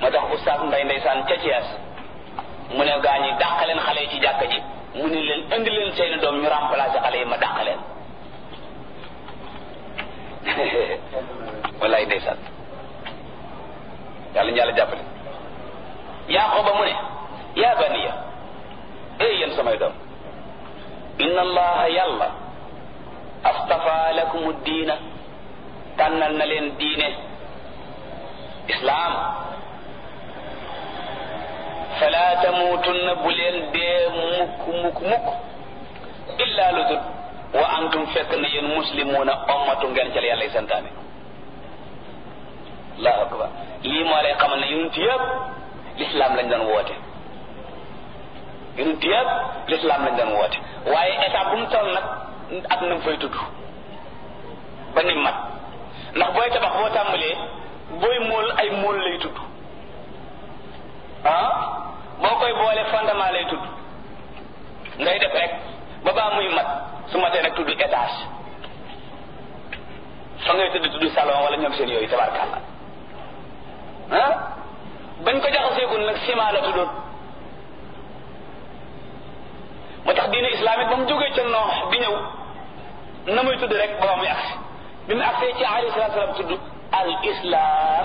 moo tax oustaz Mbay ndeysaan ca Thiès mu ne gaa ñi dàq leen xale yi ci jàkka ji mu ne leen indi leen seeni doom ñu remplacer xale yi ma dàq leen wallaay ndeysaan yàlla ñu yàlla jàppale Yaaqooba mu ne yaa baniya yéen samay doom inna allaha yàlla astafa lakum diina tànnal na leen diine islaam fala tamuutunna bu leen dee mukk illa lu dul wa antum fekk na yéen muslimuuna ommatu ngeen ca la yàlla santaane allahu akbar lii moo lay xamal ne yonent yëpp l'islam lañ doon woote yonent yëpp l'islam lañ doon woote waaye état bu mu toll nag ak na mu fay tudd ba ni mat ndax booy tabax boo tàmbalee booy móol ay móol lay tudd boo koy boole fondement lay tudd ngay def rek ba baa muy mat su matee nag tudd étage fa ngay tudd salon wala ñoom seen yooyu tabarkàlla bañ ko jaxaseegul nag ciment la tuddoon moo tax diine islamique ba mu jógee ca noox di ñëw na muy tudd rek ba muy agsi bi mu agsee ci alayhi salaatu salaam tudd al islam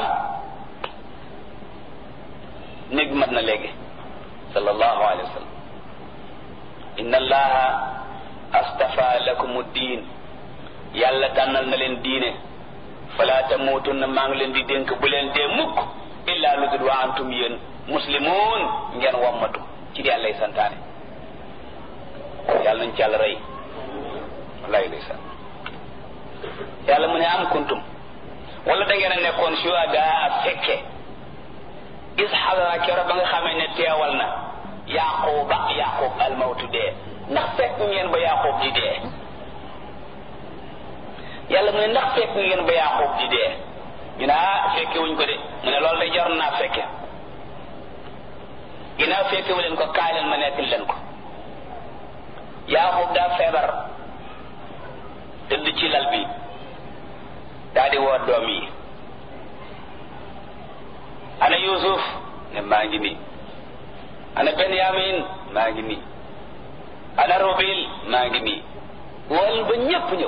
néeg mat na léegi sallallahu alayhi wa sallam inna allaha astafa lakum diin yàlla tànnal na leen diine fala tamuutunna maa ngi leen di dénk bu leen dee mukk illa lu dul wa antum yéen muslimuun ngeen wammatu ci di yàlla santaane yàlla nañ ci yàlla rey wallahi ndeysaan yàlla mu ne am kuntum wala da ngeen a nekkoon shuhada ak fekke is xadara kero ba nga xamee ne teewal na yaqub almawtu dee ndax fekk ngeen ba yaqub di dee yàlla mu ne ndax fekk ngeen ba yaqub di dee ñu ne fekke wuñ ko de mu ne loolu de jar naa fekke ginnaaw fekke wu leen ko kaay leen ma nekkal leen ko yaqub daa feebar tëdd ci lal bi daa di woo doom yi ana yusuf ne maa ngi nii ana benyamin maa ngi nii ana rubil maa ngi nii wol ba ñépp ñëw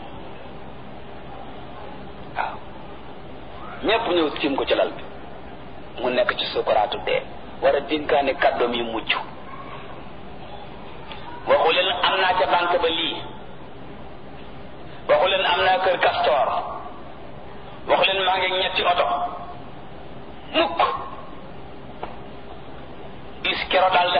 waaw ñépp ñëw tiim ko ci lal bi mu nekk ci sukuraatu dee war a dénkaane kàddoom yi mujj waxu leen am naa ca banque ba lii waxu leen am naa kër Castor waxu leen maa ngi ñetti oto mukk is kero daal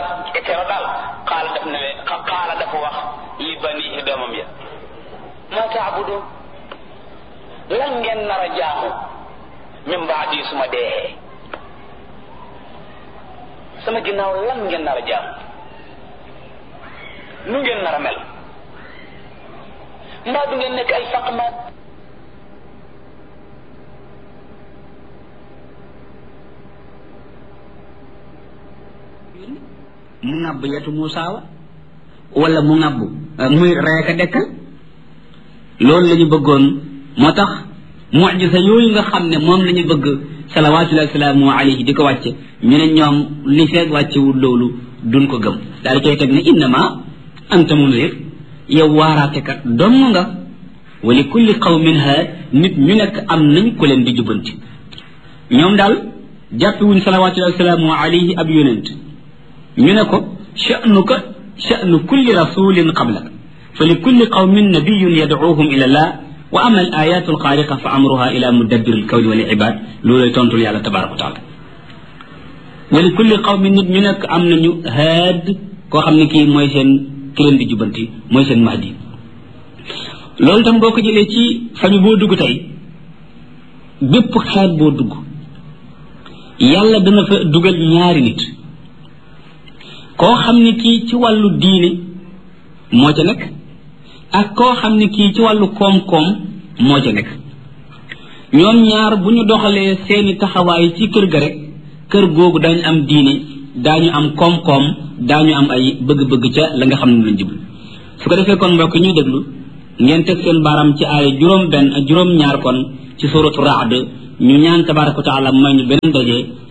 xaala dafa wax li banihi doomam ya ma taabudu lan ngeen nar a jaamu min baadi suma dee sama ginnaaw lan ngeen nar a jaamu nu ngeen nar a mel mbaa du ngeen nekk ay faqmaat mu ŋàbb yetu Muusaa wa wala mu ŋàbb muy reeka dekkal loolu la ñu bëggoon moo tax mucjisa yooyu nga xam ne moom la ñu bëgg salawaatullahi wasalaamu alayhi di ko wàcce ñu ne ñoom li feeg wàccewul loolu duñ ko gëm daal di koy teg ne innama anta munzir yow waaraatekat dong nga wa li kulli qawmin haad nit ñu nekk am nañ ku leen di jubbanti ñoom daal jàppewuñ salawaatullahi wasalaamu alayhi ab yonent ñu ne ko sha'nuka sha'nu kulli rasulin qablak fa li kulli qawmin nabiyyun yad'uuhum ila allah wa ama al ayatu alxaariqa fa amruha ila mudabbir alkawni wal ibad loolay tontul yàlla tabaraka wa taala wa li kulli qawmin nit ñu nekk am nañu haad koo xam ne kii mooy seen ki leen di jubanti mooy seen mahdi loolu tam boo ko jëlee ci fañu boo dugg tey bépp xeet boo dugg yàlla dana fa dugal ñaari nit koo xam ne kii ci wàllu diine moo ca nekk ak koo xam ne kii ci wàllu koom-koom moo ca nekk ñoom ñaar bu ñu doxalee seeni taxawaay ci kër ga rek kër googu daañu am diine daañu am koom-koom daañu am ay bëgg-bëgg ca la nga xam ne lañ jublu su ko defee kon mbokk ñuy déglu ngeen teg seen baaram ci ay juróom-ñaar kon ci suratu Ra'd ñu ñaan tabaraka wa taala may ñu beneen daje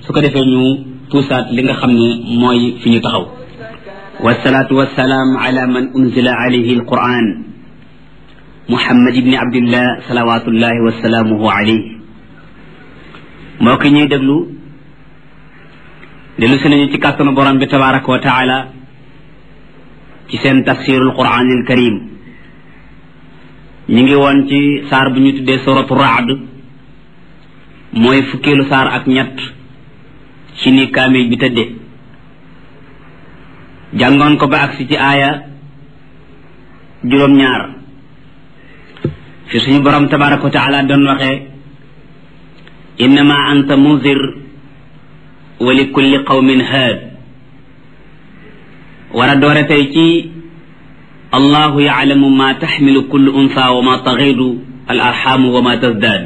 su ko defee ñu puusaat li nga xam ne mooy fi ñu taxaw wasalaatu wasalaam ala man unzila alayhi alquran muhammad ibni abdillah salawatullahi wasalaamuhu alayhi moo ki ñuy déglu dellu si nañu ci kàttanu borom bi tabaraka wa taala ci seen tafsirul quranil karim ñi ngi woon ci saar bu ñu tuddee suratu raad mooy fukkeelu saar ak ñett ci ni kaamil bi tëddee jàngoon ko ba agsi ci aaya juróom-ñaar fi suñu borom tabaraka wa taala doon waxee innama anta munzir wa li kulli qawmin haad war a doore tey ci allahu yaalamu ma taxmilu kullu unsa wa ma taxidu al arxamu wa ma tasdaad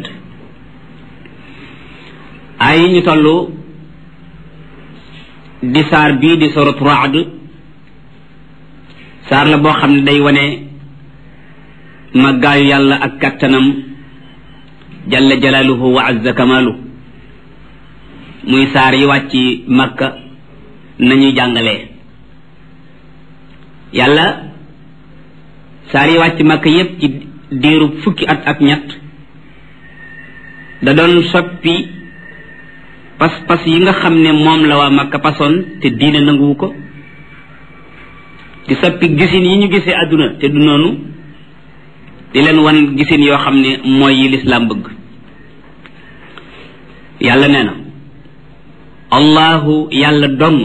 ay ñu toll di saar bii di suratu raad saar la boo xam ne day wane màggaayu yàlla ak kattanam jalla jalaaluhu wa azza kamaalu muy saar yi wàcc makka nañuy jàngalee yàlla saar yi wàcc makka yépp ci diiru fukki at ak ñett da doon soppi pas-pas yi nga xam ne moom la waa makka pasoon te diine nanguwu ko di soppi gisin yi ñu gisee àdduna te du noonu di leen wan gisin yoo xam ne mooy yi lislaam bëgg yàlla nee na allahu yàlla dong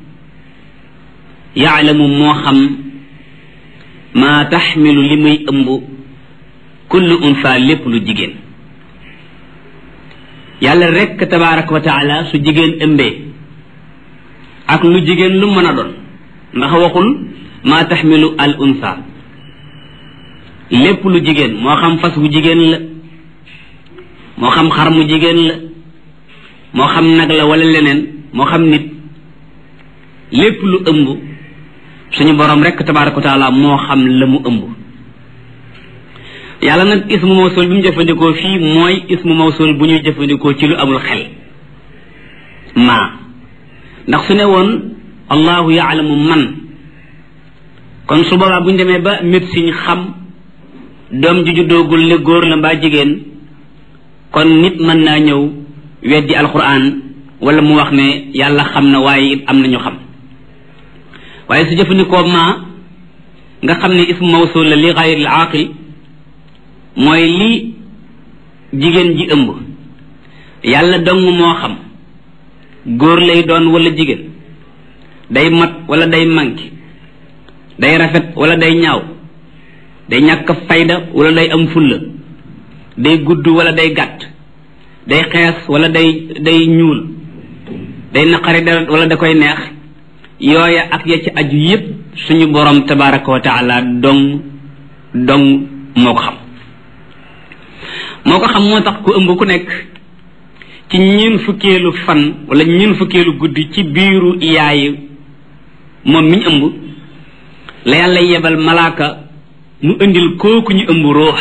yaalamu moo xam maa taxmilu li muy ëmb kullu unsa lépp lu jigéen yàlla rekk tabaraka wa taala su jigéen ëmbee ak lu jigéen lu mën a doon ndax waxul maa taxmilu al unsa lépp lu jigéen moo xam fas wu jigéen la moo xam xar mu jigéen la moo xam nag la wala leneen moo xam nit lépp lu ëmb suñu borom rekk tabaraka wa taala moo xam la mu ëmb yàlla nag ismu mawsul bi mu jëfandikoo fii mooy ismu mawsul bu ñuy jëfandikoo ci lu amul xel maa ndax su ne woon allahu yaalamu man kon su boobaa bu ñu demee ba médecine xam doom ju juddoogul ne góor la mbaa jigéen kon nit mën naa ñëw weddi alquran wala mu wax ne yàlla xam na waaye it am na ñu xam waaye su jëfandikoo maa nga xam ne ismu mawsul la li xayril aaqil mooy li jigéen ji ëmb yàlla dong moo xam góor lay doon wala jigéen day mat wala day manqué day rafet wala day ñaaw day ñàkk fayda wala day am fulla day gudd wala day gàtt day xees wala day ñuul day naqari deret wala da koy neex yooya ak ya ci aju yépp suñu borom tabaraka wa taala dong moo ko xam moo ko xam moo tax ku ëmb ku nekk ci ñeen fukkeelu fan wala ñeen fukkeelu guddi ci biiru yaayu moom miñ ëmb la yàlla yebal malaaka mu indil kooku ñu ëmb ruux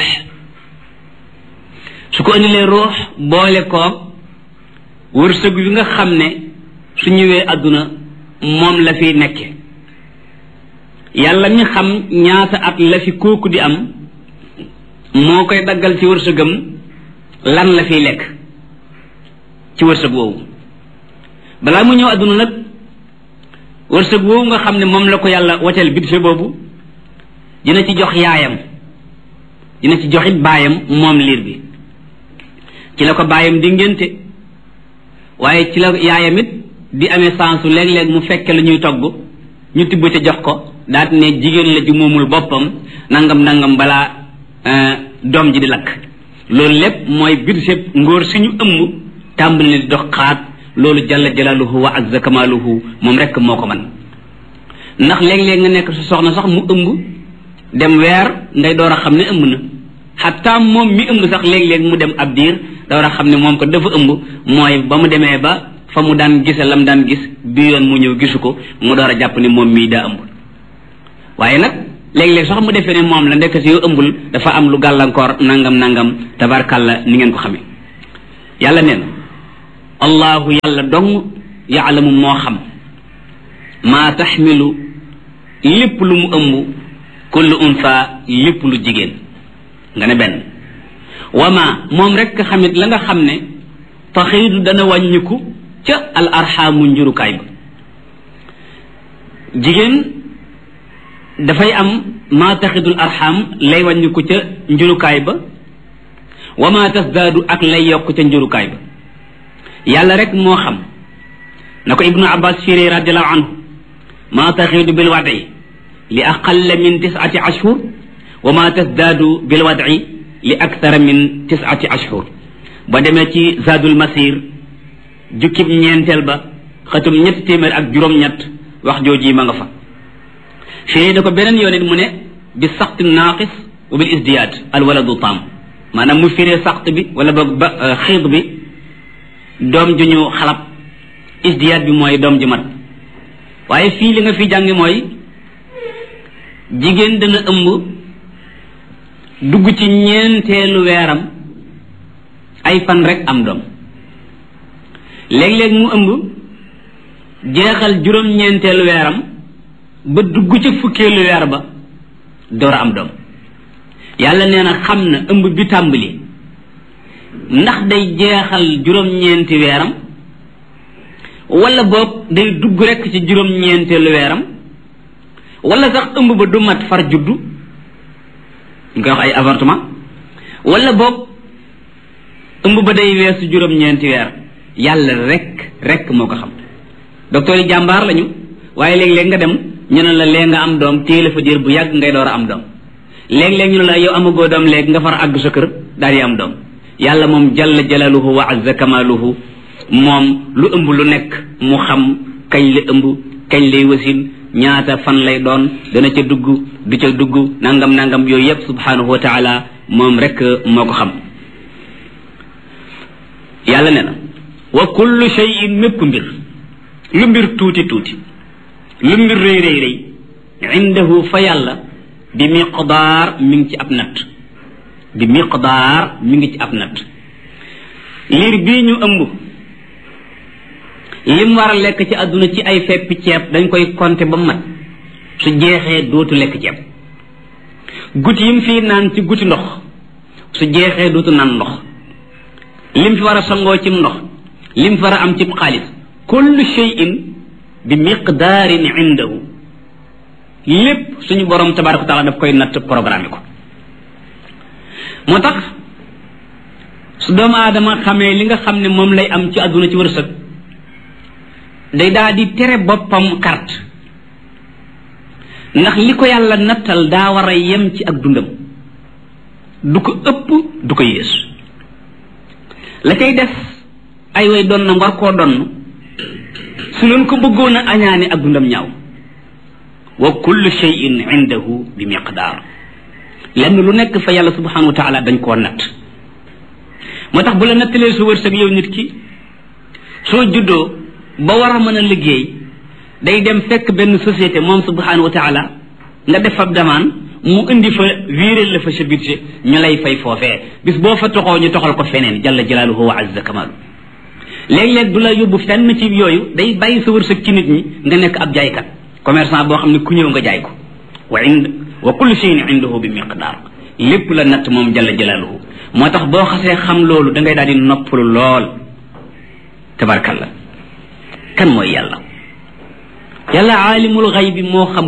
su ko indilee ruux boole koog wërsëg wi nga xam ne su ñëwee àdduna moom la fiy nekke yàlla mi xam ñaata at la fi kooku di am moo koy daggal ci wërsëgam lan la fiy lekk ci wërsëg woowu balaa mu ñëw àdduna nag wërsëg woowu nga xam ne moom la ko yàlla waccal budget boobu dina ci jox yaayam dina ci joxit baayam moom liir bi ci la ko baayam di ngénte waaye ci la yaayam it di amee sansu léeg-léeg mu fekke la ñuy togg ñu tibb ca jox ko daat ne jigéen la ju moomul boppam nangam balaa doom ji di lakk loolu lépp mooy budget ngóor suñu ëmb tàmbali di dox xaat loolu jalla jalaaluhu wa azza kamaaluhu moom rekk moo ko man ndax léeg-léeg nga nekk sa soxna sax mu ëmb dem weer ngay door a xam ne ëmb na xataa moom mi ëmb sax léeg-léeg mu dem ab diir door a xam ne moom ko dafa ëmb mooy ba mu demee ba fa mu daan gise lam daan gis bi yoon mu ñëw gisu ko mu door a jàpp ne moom mii daa ëmb waaye nag léeg-léeg sax mu defee ne moom la ndekk si yow ëmbul dafa am lu gàllankoor nangam tabarkàlla ni ngeen ko xamee yàlla nee na allahu yàlla dong yaalamu moo xam maa taxmilu lépp lu mu ëmb kullu unsa lépp lu jigéen nga ne benn wama moom rek xamit la nga xam ne taxiidu dana wàññiku ca al arxaamu njurukaay ba jigéen dafay am maa taxidul arxaam lay wàññiku ca njurukaay ba wama tasdaadu ak lay yokk ca njurukaay ba yàlla rek moo xam na ko ibnu abbas firi radiallahu anhu maa taxiidu bil wadi li aqalla min 9 ashhur wama tasdaadu bil wadi li akthara min 9 ashhur ba demee ci zadul masir jukkib ñeenteel ba xatum 300 wax jooji ma nga fa fii da ko beneen yoon it mu ne bi saxt naaqis wa bil isdiyaad al waladu taam maanaam mu firee saxt bi wala boog ba xiid bi doom ju ñu xalab isdiyaad bi mooy doom ju mat waaye fii li nga fi jàngi mooy jigéen dana ëmb dugg ci ñeenteelu weeram ay fan rek am doom léeg-léeg mu ëmb jeexal juróom-ñeenteelu weeram ba dugg ca fukkeelu weer ba door a am doom yàlla nee na xam na ëmb bi tàmbali ndax day jeexal juróom-ñeenti weeram wala boog day dugg rek ci juróom-ñeenteelu weeram wala sax ëmb ba du mat far juddu ñu koy wax ay avortement wala boog ëmb ba day weesu juróom-ñeenti weer yàlla rek moo ko xam docteur yi jàmbaar lañu waaye léeg-léeg nga dem ñu ne la lee nga am doom téye la fa diir bu yàgg ngay door a am doom léeg-léeg ñu ne la yow amagoo doom léegi nga far àgg sa kër daal di am doom yàlla moom jalla jalaluhu wa azza kamaluhu moom lu ëmb lu nekk mu xam kañ la ëmb kañ lay wasin ñaata fan lay doon dana ca dugg du ca dugg nangam yooyu yëpp subhanahu wa taala moom rek moo ko xam yàlla ne na wa kullu shay'in mépp mbir lu mbir tuuti lu mbir rëy indahu fa yàlla bi miqdaar mi ngi ci ab natt liir bii ñu ëmb lim war a lekk ci àdduna ci ay feppi ceeb dañ koy compter ba mat su jeexee dootu lekk ceeb guti yim fii naan ci guti ndox su jeexee dootu naan ndox lim fi war a sangoo cim ndox lim fi war a am ci xaalis kullu shay'in bi miqdaarin indahu lépp suñu borom tabaraka wa taala daf koy natt programme ko moo tax su doomu aadama xamee li nga xam ne moom lay am ci àdduna ci wërsëg day daal di tere boppam carte ndax li ko yàlla nattal daa war a yem ci ak dundam du ko ëpp du ko yées la cay def ay way doon na war koo donn su leen ko bëggoon a añaane ak dundam ñaaw wa kullu shay'in indahu bi miqdaar lenn lu nekk fa yàlla subhanahu wa taala dañ koo natt moo tax bu la nattalee su wërsëg yow nit ki soo juddoo ba war a mën a liggéey day dem fekk benn société moom subhanahu wa taala nga def fa demande mu indi fa viréel la fa sa budget ñu lay fay foofee bis boo fa toxoo ñu toxal ko feneen jalla jalaaluhu wa azza kamaalu léeg-léeg du la yóbbu fenn ci yooyu day bàyyi sa wërsëg ci nit ñi nga nekk ab jaaykat commerçant boo xam ne ku ñëw nga jaay ko wa kullu shay'in indahu bi miqdaar lépp la natt moom jalla jalaaluhu moo tax boo xasee xam loolu da ngay daal di noppalu lool tabarkalla kan mooy yàlla aalimul xaybi moo xam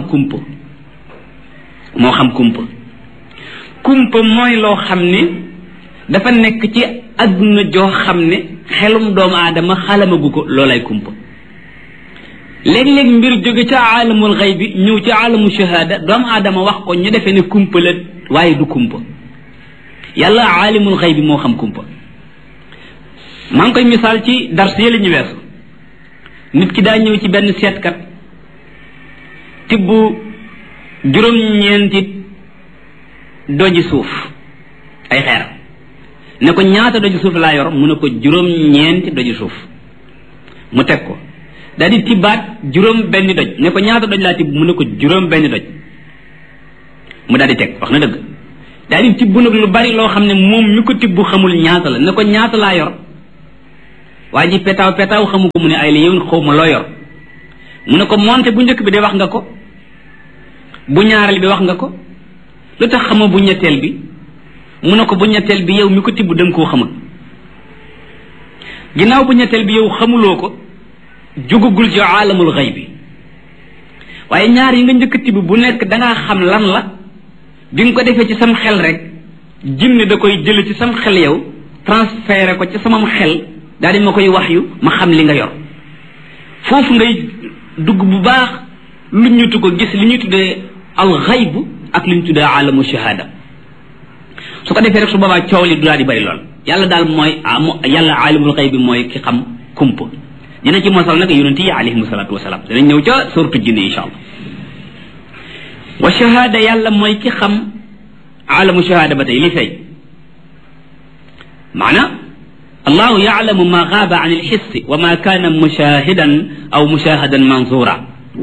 kumpa mooy loo xam ne dafa nekk ci adduna joo xam ne xelum doomu aadama xalamagu ko loolay kumpa léeg-léeg mbir jóge ca aalamul xaybi ñëw ci aalamu shahada doomu aadama wax ko ñu defee ne kumpa la waaye du kumpa yàlla aalimul xaybi moo xam kumpa maa ngi koy misaal ci dars yi la ñu weesu nit ki daa ñëw ci benn seetkat tibb juróom-ñeenti doji suuf ay xeer ne ko ñaata doji suuf laa yor mu ne ko juróom-ñeenti doji suuf mu teg ko daal di tibbaat juróom benn doj ne ko ñaata doj laa tibb mu ne ko juróom benn doj mu daal di teg wax na dëgg daal di tibb nag lu bari loo xam ne moom mi ko tibb xamul ñaata la ne ko ñaata laa yor waa ji petaaw petaaw xamu ko mu ne ay la yéwén xaw ma loo yor mu ne ko monte bu njëkk bi de wax nga ko bu ñaareel bi wax nga ko lu tax xamoo bu ñetteel bi mu ne ko bu ñetteel bi yow mi ko tibb da nga koo xamul ginnaaw bu ñetteel bi yow xamuloo ko jugugul ci aalamul xayb bi waaye ñaar yi nga njëkk tibb bu nekk dangaa xam lan la bi nga ko defee ci sam xel rek jinne da koy jële ci sam xel yow transféré ko ci samam xel daal di ma koy wax yu ma xam li nga yor foofu ngay dugg bu baax lu ñu ko gis li ñuy tuddee al xayb ak li ñu tuddee aalamu shahada su ko defee rek su boobaa coow li du daal di bari lool yàlla daal mooy yàlla aalimul xayb bi mooy ki xam kumpa dina ci mosal nag yonent yi alayhim salaatu wasalaam danañ ñëw ca sortu jinne insha allah wa shahada yàlla mooy ki xam aalamu shahada ba tey li fay maana allahu yaalamu ma gaaba an alxissi wa ma kaana mushahidan aw mushahadan manzura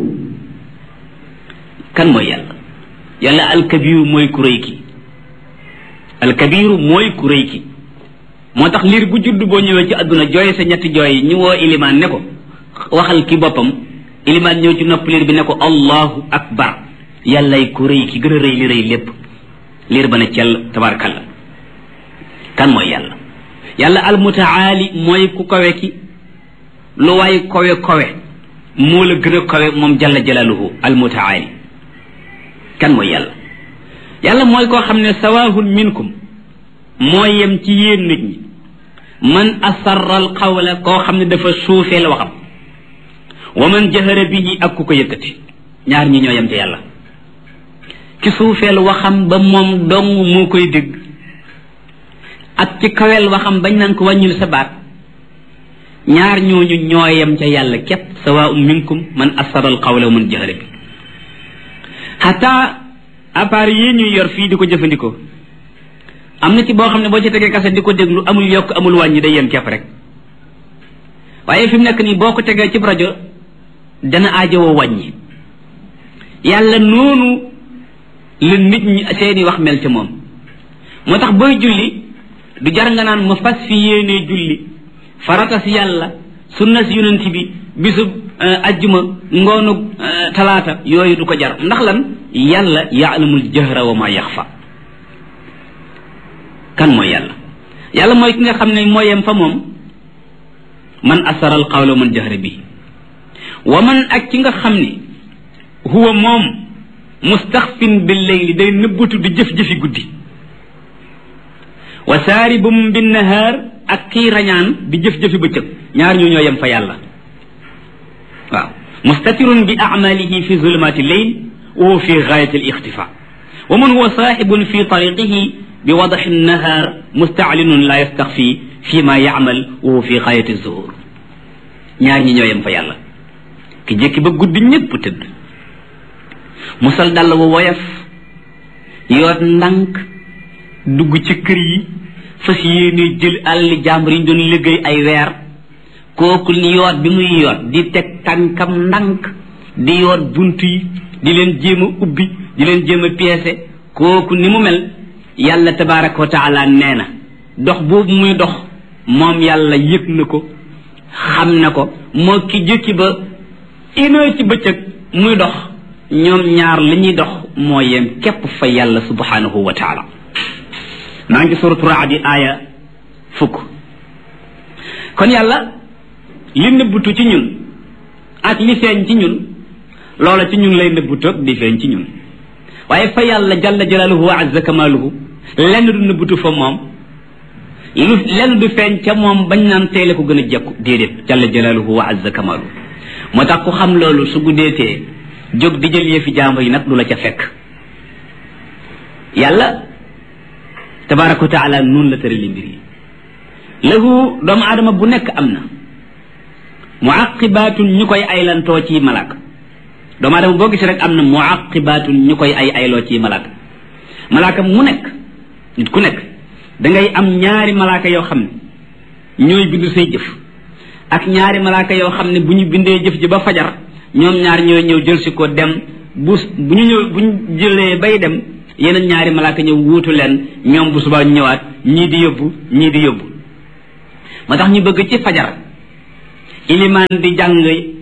kan mooy yàlla yàlla alkabiru mooy ku rëy ki alkabiru mooy ku rëy ki moo tax liir bu judd boo ñëwee ci àdduna jooy sa ñetti jooy ñu woo ilimaan ne ko waxal ki boppam ilimaan ñëw ci nopp liir bi ne ko allahu akbar yàllay ku rëy ki gën a rëy li rëy lépp liir ba ne cell tabarakallah kan mooy yàlla yàlla almutaali mooy ku kawe ki lu waay kawe kawe moo la gën a kawe moom jalla jalaaluhu almutaali kan mooy yàlla yàlla mooy koo xam ne sawaahun minkum mooy yem ci yéen nit ñi man asarra al qawla koo xam ne dafa suufee la waxam wa man jahara bihi ak ku ko yëkkati ñaar ñi ñoo yem ci yàlla ki suufeel waxam ba moom dong moo koy dégg ak ci kaweel waxam bañ naan ko wàññil sa baat ñaar ñooñu ñoo yem ca yàlla képp sawaa'un minkum man asarra al qawla wa man jahara bi xataa appareil yi ñuy yor fii di ko jëfandikoo am na ci boo xam ne boo ci tegee kase di ko déglu amul yokk amul wàññi day yem képp rek waaye fi mu nekk nii boo ko tegee ci rajo dana aajowoo wàññi yàlla noonu la nit ñi seeni wax mel ca moom moo tax booy julli du jar nga naan ma fas fi yéenee julli farata si yàlla sunna si yonent bi bisub ajjuma ngoonu talaata yooyu du ko jar ndax lan yàlla yaalamul jahra wa ma yaxfa kan mooy yàlla yàlla mooy ki nga xam ne mooyem fa moom man asara al qawla man jahra bi wa man ak ki nga xam ne huwa moom mustaxfin bil layli day nëbbatu di jëf-jëfi guddi wa saaribum bin nahaar ak kii rañaan di jëf-jëfi bëccëg ñaar ñoo ñoo yem fa yàlla waaw mustatirun bi amalihi fi zulumati lleyl wa huwa fi gaayati al ixtifa wa man huwa saaxibun fi tariqihi bi wadaxi nahaar mustaalinun la yastaxfi fi ma yaamal wa huwa fi gaayati zuhur ñaar ñi ñoo yem fa yàlla ki jékki ba guddi ñëpp tëdd musal dàll wa woyof yoot ndànk dugg ci kër yi fas yéene jël àlli jàmbur yi ñu doon liggéey ay weer kooku yoot bi muy yoot di teg tànkam ndànk di yoot bunt yi di leen jéem a ubbi di leen jéem a piécé kooku ni mu mel yàlla tabaraka wa taala nee na dox boobu muy dox moom yàlla yëg na ko xam na ko moo ki jëkki ba une heure ci bëccëg muy dox ñoom ñaar li ñuy dox moo yem képp fa yàlla subhanahu wa taala maa ngi suratu Raad aaya 10 kon yàlla li nëbbutu ci ñun ak li feeñ ci ñun loola ci ñun lay nëbbutoog di feeñ ci ñun waaye fa yàlla jalla jalaaluhu wa azza kamaaluhu lenn du nëbbutu fa moom lenn du feeñ ca moom bañ naan teele ko gën a jekku déedéet jalla jalaaluhu wa azza kamaaluhu moo tax ku xam loolu su guddeetee jóg di jël yëfi jàmbur yi nag du la ca fekk yàlla tabaraka wa taala noonu la tërali mbir yi lahu doomu aadama bu nekk am na muaqibatun ñu koy aylantoo ci malaaka doomu aadama boo gis rek am na muaqibatun ñu koy ayloo ci malaaka malaaka mu nekk nit ku nekk dangay am ñaari malaaka yoo xam ne ñooy bind say jëf ak ñaari malaaka yoo xam ne bu ñu bindee jëf ji ba fajar ñoom ñaar ñooy ñëw jël si ko dem bu ñu jëlee bay dem yeneen ñaari malaaka ñëw wuutu leen ñoom bu subaa ñëwaat ñii di yóbbu moo tax ñu bëgg ci fajar ilimaan di jàng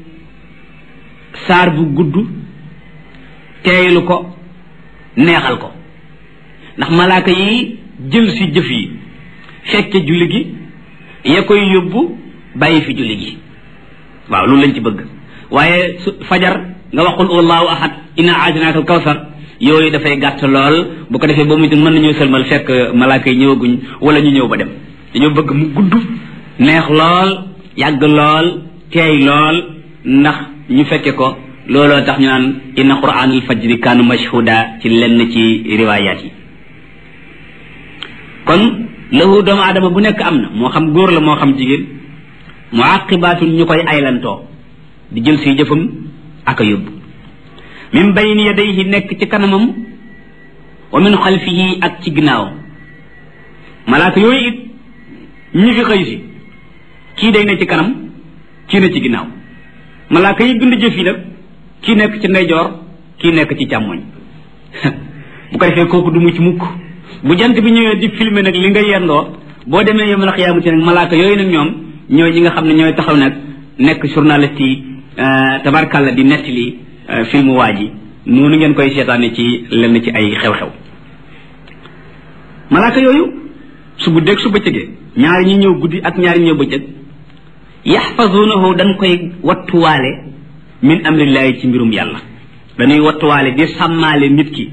saar bu gudd teeylu ko neexal ko ndax malaaka yi jël si jëf yi fekke julli gi ya koy yóbbu bàyyi fi julli gi waaw loolu lañ ci bëgg waaye fajar nga waxul wallahu ahad inna a'taynaaka al-kawsar yooyu dafay gàtt lool bu ko defee ba muy mën nañoo sëlmal fekk malaaka yi ñëwaguñ wala ñu ñëw ba dem dañoo bëgg mu gudd neex lool yàgg lool teey lool ndax ñu fekke ko looloo tax ñu naan inna qur'aanal fajri kaana mashhuuda ci lenn ci riwaayaat yi kon lahu doomu aadama bu nekk am na moo xam góor la moo xam jigéen muaqibaatun ñu koy aylantoo di jël si jëfam ak a yóbbu min bayni yadayhi nekk ci kanamam wa min xalfihi ak ci ginnaawam malaaka yooyu it ñi fi xëy si kii day ne ci kanam kii ne ci ginnaaw malaaka yi bind jëf yi nag kii nekk ci ndeyjoor kii nekk ci càmmoñ bu ko defee kooku du mucc mukk bu jant bi ñëwee di filmer nag li nga yendoo boo demee yawmal qiyaamati nag malaaka yooyu nag ñoom ñooy ñi nga xam ne ñooy taxaw nag nekk journaliste yi tabarkàlla di nettali film waa ji noonu ngeen koy seetaane ci lenn ci ay xew-xew malaaka yooyu su guddeeg su bëccëgee ñaari ñi ñëw guddi ak ñaari ñëw bëccëg yaxfazunahu dañ koy wattuwaale min amrillahi ci mbirum yàlla dañuy wattuwaale di sàmmaale nit ki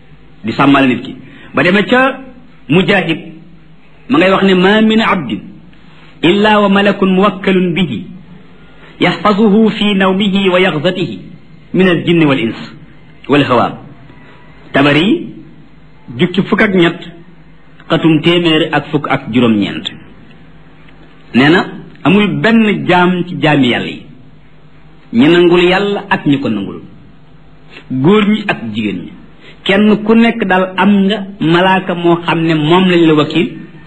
ba demee ca mujahid ma ngay wax ne ma min abdin illa wa malakun muwakkalun bihi yaxfazuhu fi nawmihi wa yaxzatihi min al jinni wal ins wal hawa tabari jukki fukk ak ñett xatum téeméer ak fukk ak juróom-ñeent nee na amul benn jaam ci jaami yàlla yi ñi nangul yàlla ak ñi ko nangul góor ñi ak jigéen ñi kenn ku nekk daal am nga malaaka moo xam ne moom lañ la wakiil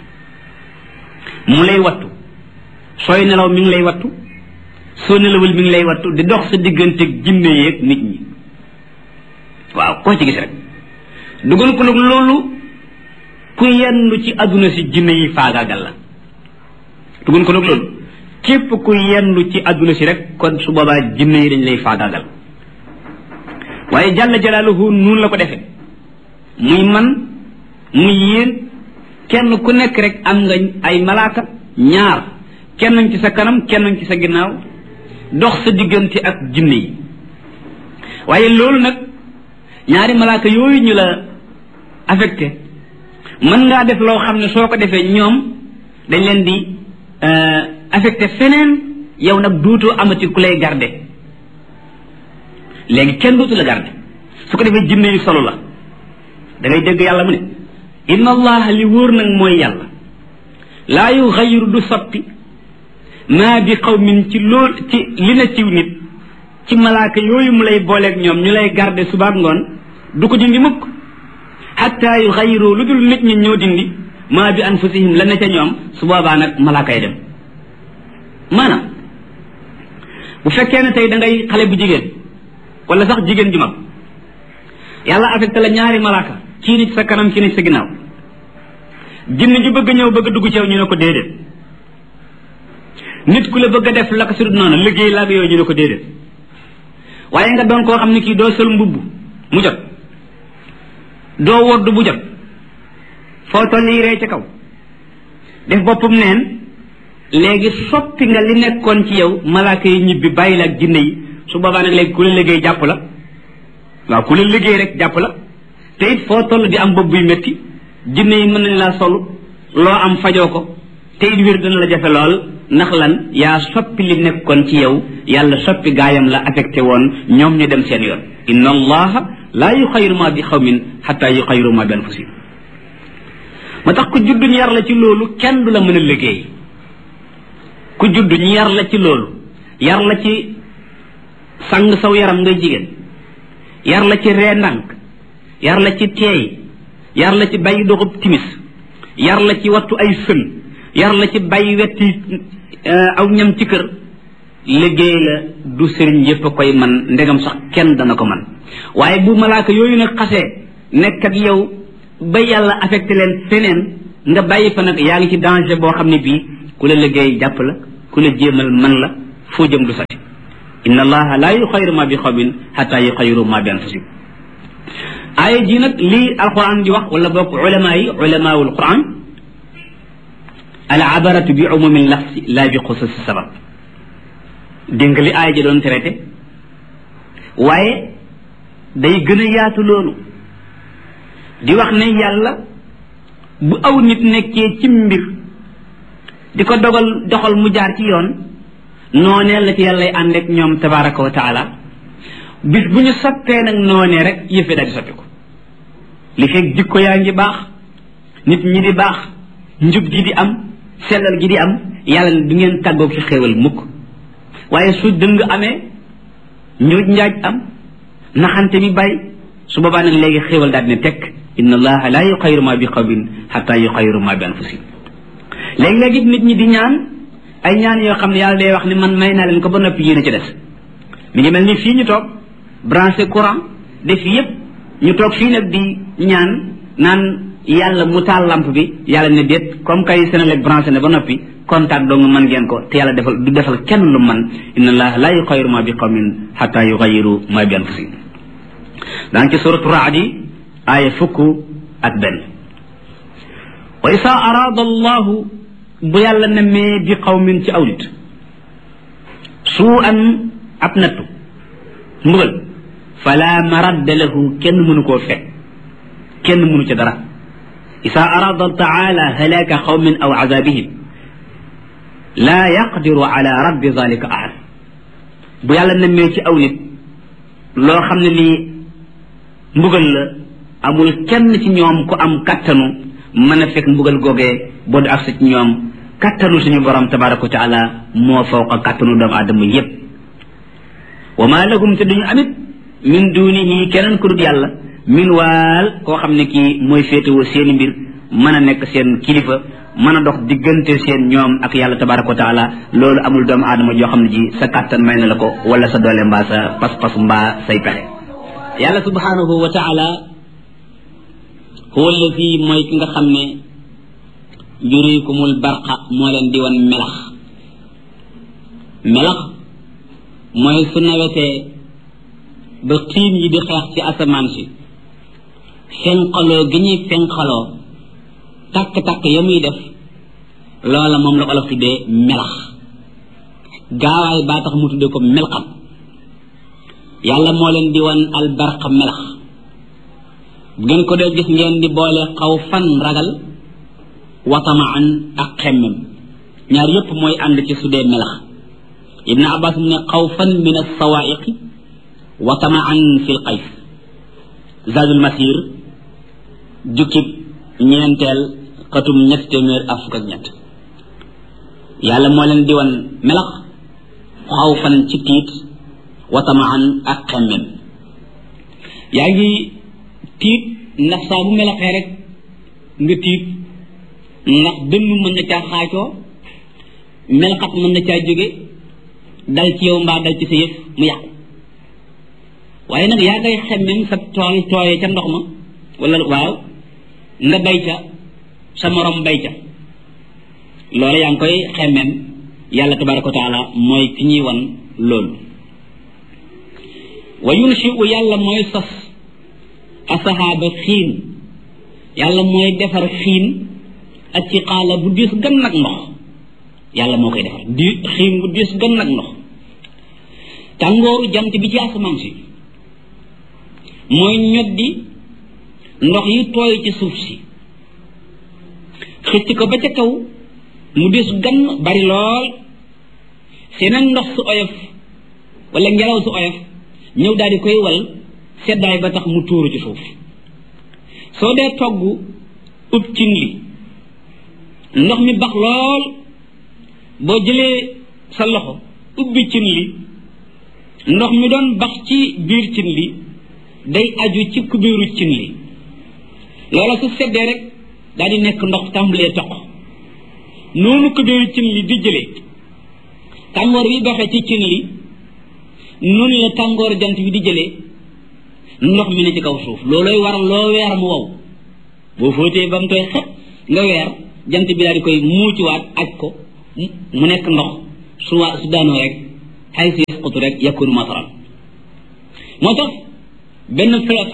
mu lay wattu sooy nelaw mi ngi lay wattu soo nelawul mi ngi lay wattu di dox sa diggante jinne yeeg nit ñi waaw koo ci gis rek dugal ko nag loolu ku yendu ci adduna si jinne yi faagaagal la dugal ko nag loolu képp ku yendu ci adduna si rek kon su boobaa jinne yi dañ lay faagaagal waaye jalla jalaaluhu noonu la ko defe muy man muy yéen kenn ku nekk rek am nga ay malaaka ñaar kenn ci sa kanam kenn ci sa ginnaaw dox sa diggante ak jinne yi waaye loolu nag ñaari malaaka yooyu ñu la affecté mën ngaa def loo xam ne soo ko defee ñoom dañ leen di affecté feneen yow nag duutoo amati ku lay garde léegi kenn dootu la garde su ko defee jinne yi solo la da ngay dégg yàlla mu ne inna allaha li wóor nag mooy yàlla laa yuxayiru du soppi maa bi qawmin ci lool ci li na ciw nit ci malaaka yooyu mu lay booleeg ñoom ñu lay garde subaak ngoon du ko dindi mukk xatta yuxayiru lu dul nit ñi ñoo dindi maa bi anfusihim la ne ca ñoom su boobaa nag malaaka yi dem maanaam bu fekkee ne tey da ngay xale bu jigéen wala sax jigéen ju mag yàlla affecté la ñaari malaaka kii ni ci sa kanam kii ni ci sa ginnaaw jinne ju bëgg ñëw bëgg dugg ci yow ñu ne ko déedéet nit ku la bëgg a def la ko sudut noonu liggéey laag yooyu ñu ne ko déedéet waaye nga doon koo xam ne kii doo sol mbubb mu jot doo wodd bu jot foo toll yi ree ca kaw def boppam neen léegi soppi nga li nekkoon ci yow malaaka yi ñibbi bàyyi la ak jinne yi su boobaa nag léegi ku la liggéey jàpp la waaw ku la liggéey rek jàpp la te it foo toll di am bopp buy métti jinne yi mën nañ laa sol loo am fajoo ko te it wér dana la jafe lool ndax lan yaa soppi li nekkoon ci yow yàlla soppi gaayam la affecté woon ñoom ñu dem seen yoon inna allaha laa yuxayiru ma bi xawmin xatta yuxayiru ma bi anfusihim ma tax ku judd ñu yar la ci loolu kenn du la mën a liggéey ku judd ñu yar la ci loolu yar la ci sang saw yaram ngay jigéen yar la ci ree ndànk yar la ci teey yar la ci bàyyi doxub timis yar la ci wattu ay sën yar la ci bàyyi wetti aw ñam ci kër liggéey la du sëriñ yépp a koy man ndegam sax kenn dana ko man waaye bu malaaka yooyu nag xasee nekk ak yow ba yàlla affecté leen feneen nga bàyyi fa nag yaa ngi ci danger boo xam ne bii ku la liggéey jàpp la ku la jéemal man la foo jëm du sotti inna allaha la yuxayyiru ma bi qawmin hatta yuxayyiru ma bi anfusihim aaya ji nag lii alquran di wax wala bokk ulamaul quran al abaratu bi umumi lafsi la bi xususi sabab dégg li aaya ji doon traité waaye day gën a yaatu loolu di wax ne yàlla bu aw nit nekkee ci mbir di ko doxal mu jaar ci yoon noonee la ci yàllay ànd ak ñoom tabaraka wa taala bis bu ñu soppee nag noonee rek yëfe daal di soppi ko li fekk jikko yaa ngi baax nit ñi di baax njub gi di am sellal gi di am yàlla ne du ngeen tàggoog ci xéewal mukk waaye su dëng amee njuuj njaaj am naxante bi bàyyi su boobaa nag léegi xéewal daal ne tekk inna allaha la yuxayyiru ma bi qawmin hatta yuxayyiru ma bi anfusihim léegi-léegi nit ñi di ñaan ay ñaan yoo xam ne yàlla day wax ne man may naa leen ko ba noppi yéen a ci des mi ngi mel ni fii ñu toog branché courant def yépp ñu toog fii nag di ñaan naan yàlla mu taal lampe bi yàlla ne déet comme kay Senelec branché ne ba noppi contact doo nga mën ngeen ko te yàlla du defal kenn lu man inna allaha la yuxayyiru ma bi qawmin hatta yuxayyiru ma bi anfusihim daan ci suratu Ra'd aaya 11 wa isa arada allahu bu yàlla namee bi qawmin ci aw nit suu'an ab nattu mbugal fala maradda lahu kenn mënu koo fekk kenn mënu ca dara isa arada taala halaka qawmin aw azabihim la yaqdiru ala raddi zalika ahad bu yàlla namee ci aw nit loo xam ne lii mbugal la amul kenn ci ñoom ku am kattanu mën a fekk mbugal googee boo du agsi ci ñoom kattanu suñu borom tabaraka wa taala moo fawqa kattanu doomu aadama yépp wa ma lahum te duñu amit min dunihi keneen ku dul yàlla min waal koo xam ne kii mooy féetewoo seeni mbir mën a nekk seen kilifa mën a dox diggante seen ñoom ak yàlla tabaraka wa taala loolu amul doomu aadama joo xam ne ji sa kattan may na la ko wala sa doole mbaa sa pas-pas mbaa say pexe yàlla subhanahu wa taala huwa alladi mooy ki nga xam ne yurikumul barqa moo leen di wan melax melax mooy su nawetee ba xiin yi di xeex ci asamaan si fenqaloo gi ñuy fenqaloo takk-takk ya muy def loola moom la olof tuddee melax gaawaay baa tax mu tuddee ko melxat yàlla moo leen di wan albarqa melax bu ngeen ko dee gis ngeen di boole xaw fan ragal watamaan ak xemmem ñaar yépp mooy ànd ci su dee melax ibn abbas mu ne xawfan min as-sawaa'iqi watamaan fi l-qays zadul masir jukkib ñeenteel xatum 323 yàlla moo leen di wan melax xawfan ci tiit watamaan ak xemmem yaa ngi tiit ndax saa bu melaxee rek nga tiit ndax dënn mën na caa xaacoo melxat mën na caa jóge dal ci yow mbaa dal ci sa yëf mu yàqu waaye nag yaa ngay xemmem sa tool tooyee ca ndox ma wala waaw nga bay ca sa morom bay ca loolu yaa ngi koy xemmem yàlla tabaraka wa taala mooy ki ñuy wan loolu wa yunshi'u yàlla mooy sos asahaaba xiin yàlla mooy defar xiin ak ci xaala bu diis gan nag ndox yàlla moo koy defar di xiin bu diis gan nag ndox tàngooru jant bi ci asamaan si mooy ñoddi ndox yi tooy ci suuf si xëcc ko ba ca kaw mu diis gan bari lool seeneen ndox su oyof wala ngelaw su oyof ñëw daal di koy wal seddaay ba tax mu tuuru ci suuf soo dee togg ub cin li ndox mi bax lool boo jëlee sa loxo ubbi cin li ndox mi doon bax ci biir cin li day aju ci kubéeru cin li loola su seddee rek daal di nekk ndox tàmbalee toq noonu kubéeru cin li di jëlee tàngoor bi baxee ci cin li noonu la tàngoor jant bi di jëlee ndox mi ne ci kaw suuf loolooy waral loo weer mu wow boo fóotee ba mu koy xet nga weer jant bi daal di koy muuciwaat aj ko mu nekk ndox su daanoo rek xaysu yasqutu rek yakunu mataran moo tax benn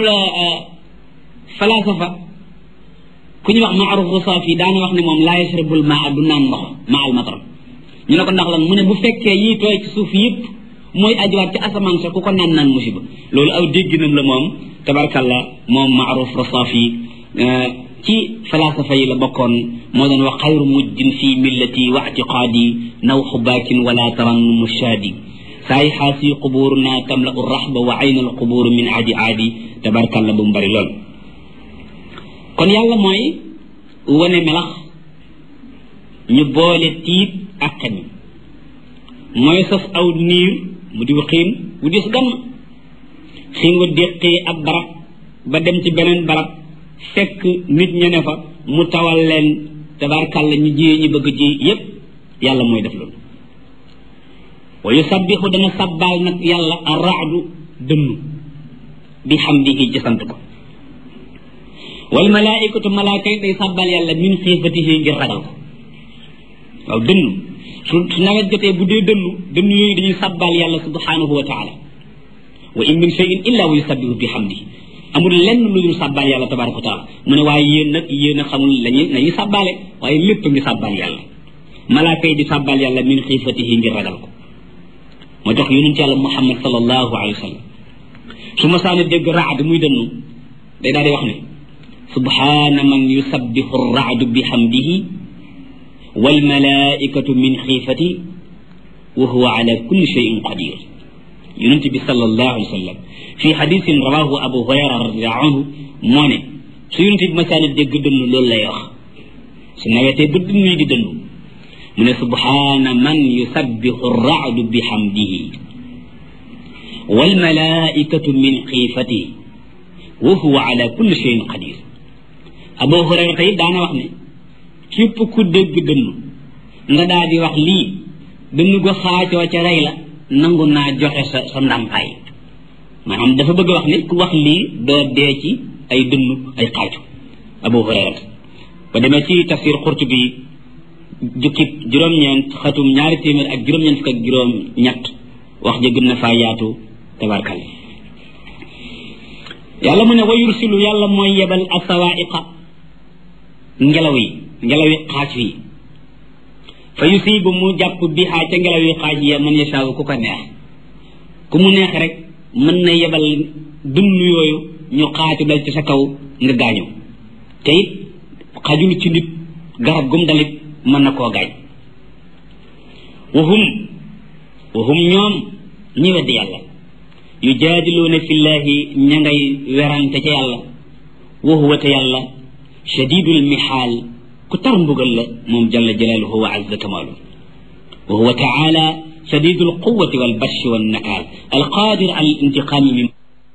falasafa ku ñu wax Ma'ruf Rusaafi daana wax ne moom laa yashrabul maa du naan ndox maa al matar ñu ne ko ndax lan mu ne bu fekkee yi tooy ci suuf yëpp mooy ajuwaat ci asamaan sa ku ko naan musiba loolu aw dégginam la moom tabarkalla moom Ma'ruf Rusaafi ci falasafa yi la bokkoon moo doon wax xayru mujjin fii millati wa i'tiqaadi naw xubaakin wala tarannumu shaadi saay xaasi quburuna tamla u raxba wa ayna al qubur min aadi aadi tabarkalla bu mu bari lool kon yàlla mooy wane melax ñu boole tiit ak xemi mooy sos aw niir mu di xiin wu dis gann xiin wa déqee ab barab ba dem ci beneen barab fekk nit ña ne fa mu tawal leen tabarkalla ñu jiyee ñu bëgg ji yépp yàlla mooy def loolu wa yusabbixu dana sabbaal nag yàlla arraadu dënnu bi hamdihi ci sant ko wal malaikatu malaaka yi day sàbbal yàlla min xiifatihi ngir ragal ko waaw dënnu su nawet jotee bu dee dënnu yooyu dañuy sàbbal yàlla subhanahu wa taala wa in min shay'in illa wa yusabbihu bi hamdihi amul lenn lu dul sàbbal yàlla tabaraka wa taala mu ne waaye yéen a xamul nañuy sàbbaale waaye lépp ngi sàbbal yàlla malaaka yi di sàbbal yàlla min xiifatihi ngir ragal ko moo tax yonent yàlla Muhammad sallallahu alayhi wa sallam su ma saana dégg raad muy dënnu day daal di wax ne subhaana man yusabbihu arraadu bihamdihi walmalaikatu min xiifati wa huwa ala kulli cheyin qadir yonent bi sallallahu alayhi wa sallam fi xadisin rawahu abu hurayra radiallahu anhu moo ne su yonent bi masaani dégg dënnu loolu lay wax su nawetee ba dënnu yi di dënnu mu ne subhaana man yusabbihu arraadu bihamdihi walmalaikatu min xiifati wa huwa ala kulli cheyin qadir Abu Hurayra tey daana wax ne képp ku dégg dënnu nga daal di wax lii dënnu go xaacoo ca rey la nangu naa joxe sa ndàmpaay maanaam dafa bëgg wax ne ku wax lii doo dee ci ay dënnu ay xaacu Abu Hurayra ba demee ci tafsir Qurtubi jukkib juróom-ñeent xatum 200 ak juróom-ñeent fukk ak juróom-ñett wax ja gën na faa yaatu tabarkalla yàlla mu ne wa yursilu yàlla mooy yebal asawaiqa ngelaw yi xaaj yi fa yusibu mu jàpp bihaa ca ngelaw yi xaaj yi man yashaawu ku ko neex ku mu neex rek mën na yebal dënn yooyu ñu xaaju dal ci sa kaw nga gaañu te it xajul ci nit garab gum dalit mën na koo gaañ wahum ñoom ñi weddi yàlla yujaadiluuna fillahi ña ngay werante ca yàlla wa huwa te yàlla shadidul mihaal ku tar mbugal la moom jalla jalaaluhu wa azza kamaalu wa huwa taala shadidul quwwati wal bashi wan nakaal al qaadir al intiqaami min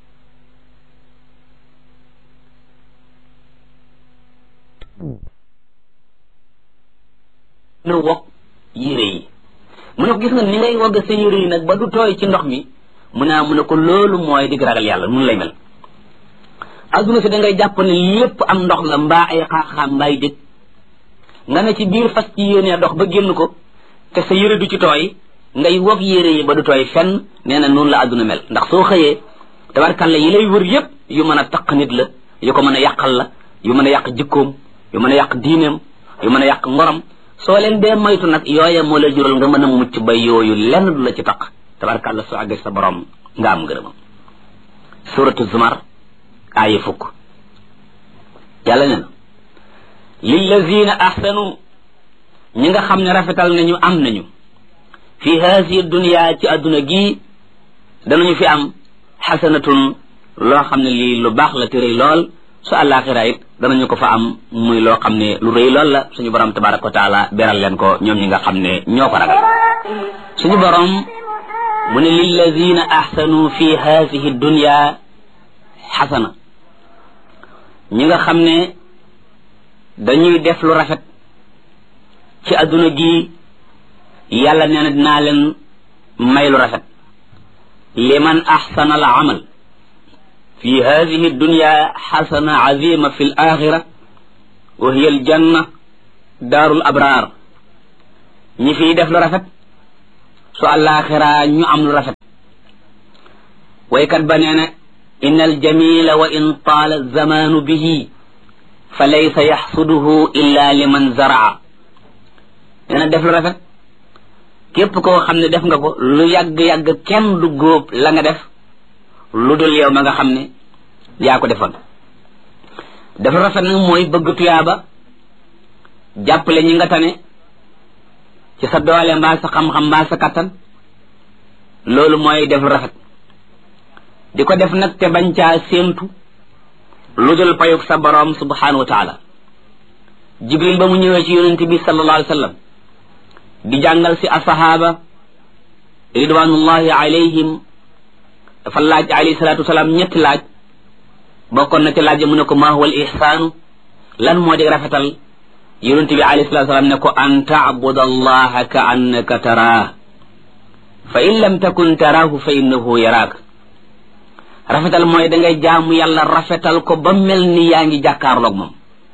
na wokk yére yi mu ne ko gis nga ni ngay wogg sa yére yi nag ba du tooy ci ndox mi mu ne ko loolu mooy dig ragal yàlla mun lay mel adduna si da ngay jàpp ne lépp am ndox la mbaa ay xaaxaam mbaay dëj nga ne ci biir fas ci yéenee dox ba génn ko te sa yére du ci tooy ngay wog yére yi ba du tooy fenn nee na noonu la adduna mel ndax soo xëyee tabarkalla yi lay wër yépp yu mën a taq nit la yu ko mën a yàqal la yu mën a yàq jikkoom yu mën a yàq diineem yu mën a yàq ngoram soo leen dee moytu nag yooya moo lay jural nga mën a mucc ba yooyu lenn du la ci taq tabarkalla soo àggee sa borom nga am ngërëmam suratu zumar aaya 10 yàlla ne na lillazina ahsanu ñi nga xam ne rafetal nañu am nañu fi haasihi dunya ci adduna gii danañu fi am xasanatun loo xam ne lii lu baax la te rëy lool su àllaaxira it danañu ko fa am muy loo xam ne lu rëy lool la suñu borom tabaraka wa taala beral leen ko ñoom ñi nga xam ne ñoo ko ragal suñu borom mu ne lillazina ahsanu fi haasihi dunya xasana ñi nga xam ne dañuy def lu rafet ci adduna gi yàlla nee na dinaa leen may lu rafet liman ahsana al amal fi hadihi dunya xasana azima fi l axira wa hiya al janna daarul abraar ñi fiy def lu rafet su àllaaxira ñu am lu rafet waykat ba nee na inna aljamila wa in taala zamanu bihi fa laysa yaxsuduhu illa liman zaraa nee na def lu rafet képp koo xam ne def nga ko lu yàgg-yàgg kenn du góob la nga def lu dul yow ma nga xam ne yaa ko defoon def lu rafet nag mooy bëgg tuyaaba jàppale ñi nga tane ci sa doole mbaa sa xam-xam mbaa sa kattan loolu mooy def lu rafet di ko def nag te bañ caa séentu lu dul payuk sa borom subhanahu wa taala jibril ba mu ñëwee ci yonente bi sallallahu alayhi wa sallam di jàngal si asahaba ridwanullahi alayhim dafa laaj alayhi salatu wasalaam ñetti laaj bokkoon na ci laaj mu ne ko ma huwa al ihsaanu lan moo di rafetal yonente bi alayhi salatu wasalaam ne ko an taabuda allaha ka annaka taraah fa in lam takun taraahu fa innahu yaraak rafetal mooy da ngay jaamu yàlla rafetal ko ba mel ni yaa ngi jàkkaarloog moom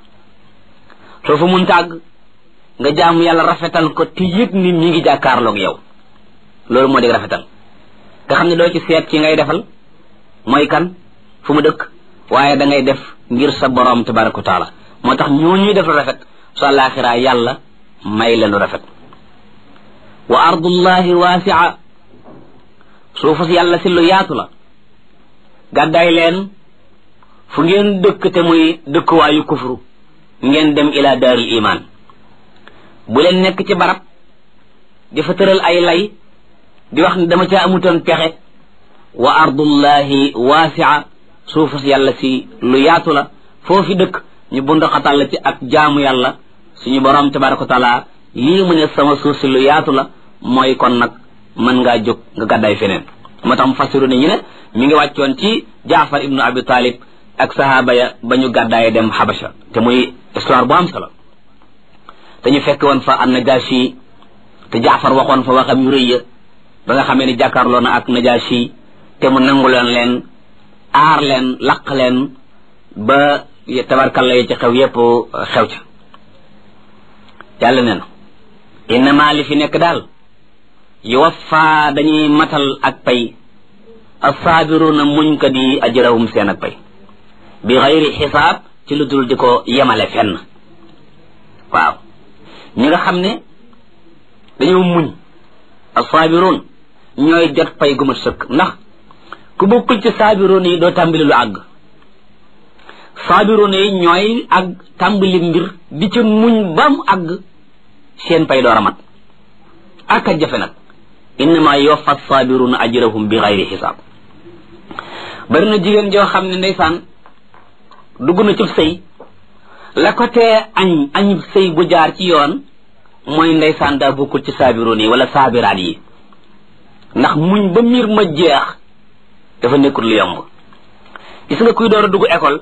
soo fa mun tàgg nga jaamu yàlla rafetal ko te yëg ni mi ngi jàkkaarloog yow loolu moo di rafetal nga xam ne doo ci seet ci ngay defal mooy kan fu mu dëkk waaye da ngay def ngir sa borom tabaraka wa taala moo tax ñoo ñuy def lu rafet su àllaaxira yàlla may leen lu rafet wa ardullahi waasia suufu si yàlla si lu yaatu la gàddaay leen fu ngeen dëkk te muy dëkkuwaayu kufru ngeen dem ila daaril iman bu leen nekk ci barab di fa tëral ay lay di wax ne dama caa amutoon pexe wa ardullahi waasia suufu si yàlla si lu yaatu la foofi dëkk ñu bund xatal la ci ak jaamu yàlla suñu borom tabaraka wa taala lii mu ne sama suuf si lu yaatu la mooy kon nag mën ngaa jóg nga gàddaay feneen moo tax mu fassiru ne ñu ne mi ngi wàccoon ci jaafar ibnu abi talib ak sahaaba ya ba ñu gàddaaye dem xabasha te muy histoire bu am solo te ñu fekk woon fa an najashi te jaafar waxoon fa waxam yu rëy ya ba nga xamee ni jàkkaarloo na ak najashi te mu nangu leen aar leen laq leen ba tabarkalla yi ci xew yépp xew ca yàlla nee na innama li fi nekk daal yuwaffa dañuy matal ak pay assaabiruna muñ ko di ajrahum seen ak pay bi xayri xisaab ci lu dul di ko yemale fenn waaw ñi nga xam ne dañoo muñ assaabiruun ñooy jot pay gu mat sëkk ndax ku bokkul ci saabiruun yi doo tàmbali lu àgg saabiruun yi ñooy ak tàmbali mbir di ca muñ ba mu àgg seen pay door a mat ak a jafe nag innama yuwaffa saabiruna ajrahum bi xayri xisaab bari na jigéen joo xam ne ndeysaan dugg na ci sëy la ko tee añ sëy bu jaar ci yoon mooy ndeysaan daa bokkul ci saabiroon yi wala saabiraat yi ndax muñ ba mbir ma jeex dafa nekkul lu yomb gis nga kuy door a dugg école